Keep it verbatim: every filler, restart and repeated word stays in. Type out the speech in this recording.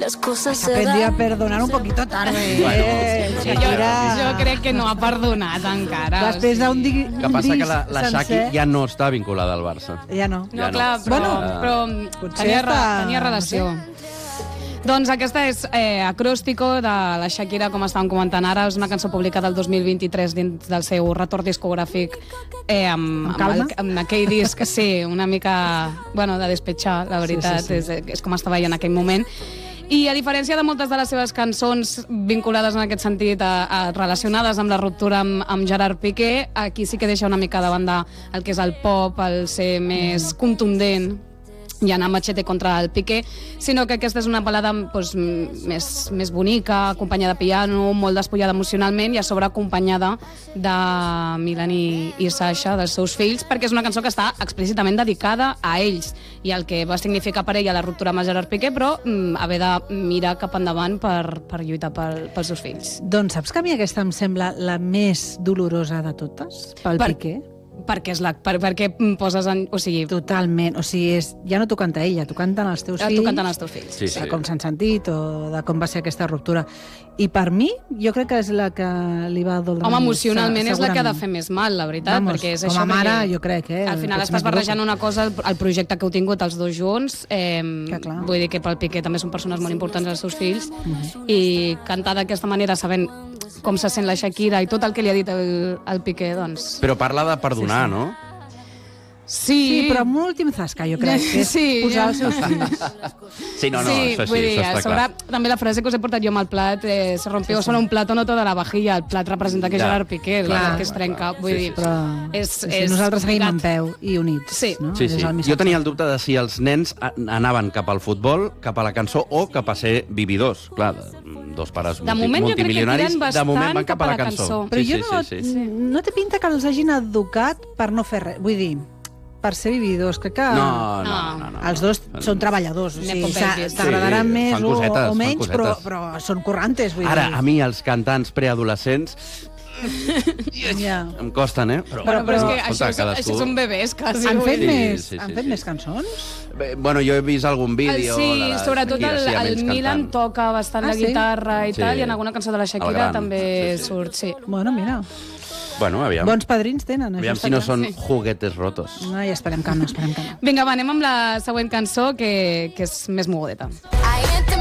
las cosas Se se aprendí a dan. perdonar un poquito tarde. Bueno, eh? sí, Shakira. Jo crec que no ha perdonat encara. Després d'un di- Que passa que la, la Shaki sencer, ja no està vinculada al Barça. Ja no. No, Ja no. clar, però, Bueno, però potser tenia, re, està- tenia relació. Doncs aquesta és eh, Acróstico, de la Shakira, com estàvem comentant ara. És una cançó publicada el dos mil vint-i-tres dins del seu retorn discogràfic eh, amb, Amb calma? amb, el, amb aquell disc, sí, una mica bueno, de despetxar, la veritat, Sí, sí, sí. És, és com estava ella en aquell moment. I a diferència de moltes de les seves cançons vinculades en aquest sentit, a, a, relacionades amb la ruptura amb, amb Gerard Piqué, aquí sí que deixa una mica de banda el que és el pop, el ser més contundent i anar machete contra el Piqué, sinó que aquesta és una balada doncs, més, més bonica, acompanyada de piano, molt despullada emocionalment i a sobre acompanyada de Milan i, i Sasha, dels seus fills, perquè és una cançó que està explícitament dedicada a ells i el que va significar per ella la ruptura amb el Gerard Piqué, però mm, haver de mirar cap endavant per, per lluitar pel, pels seus fills. Doncs saps que a mi aquesta em sembla la més dolorosa de totes, pel Per- Piqué? Perquè és la, per, perquè poses en... O sigui, Totalment. O sigui, és, ja no t'ho canta ella, t'ho canten els teus fills. tu cantant els teus fills. Sí, sí. De com s'han sentit o de com va ser aquesta ruptura. I per mi, jo crec que és la que li va doldre Home, més, emocionalment és la que ha de segurament. fer més mal, la veritat, Vamos, perquè és com això a mare, que... jo crec, eh? Al final Potser estàs m'equivoco. barrejant una cosa, el, el projecte que heu tingut els dos junts, eh, Que clar. vull dir que pel Piqué també són persones molt importants als seus fills, Mhm. i cantar d'aquesta manera, sabent com se sent la Shakira i tot el que li ha dit el, el Piqué, doncs... Però parla de perdonar, no? Sí, Sí, però amb un últim zasca, jo crec, que és Sí, posar ja. els seus fills. Sí, no, no, sí, això sí, vull dir, això a està sobre, clar. també la frase que us he portat jo amb el plat, eh, se rompió solo un plato, no toda la vajilla. El plat representa que Ja. Gerard Piqué, el Clar, que es clar, trenca. clar. Vull Sí, dir, sí, sí. Però és, sí, és nosaltres seguim gat. en peu i units. Sí. No? Sí, És sí. el missatge. Jo tenia el dubte de si els nens a- anaven cap al futbol, cap a la cançó o cap a ser vividors. Clar, dos pares De multi- moment jo crec que multimilionaris, tiren de bastant moment van cap a la cançó. Però Sí, jo sí, no, sí, sí. no té pinta que els hagin educat per no fer res. Vull dir, per ser vividors. Crec que No, no, no, no, no. els dos són treballadors. O sigui, Nepopelvis. s'ha- t'agradaran Sí, més fan o, cosetes, o fan menys, però, cosetes. però són currantes. Vull Ara, dir. a mi els cantants preadolescents Ja. em costen, eh? Però, Bueno, però, és que escolta, això, és, cadascú- això són bebès, quasi. Han vull fet, dir. més, Sí, sí, han sí, fet sí. més cançons? Bé, bueno, jo he vist algun vídeo sí, de la sobretot Shakira, el, sí, el almenys Milan cantant. toca bastant Ah, la sí? guitarra i Sí. tal, i en alguna cançó de la El Shakira gran, també sí, sí. surt, sí. Bueno, mira, Bueno, aviam. bons padrins tenen. Aviam això si està no clar. són Sí. juguetes rotos. No, ja esperem que no, esperem que no. Vinga, va, anem amb la següent cançó, que, que és més mogodeta. Ahí está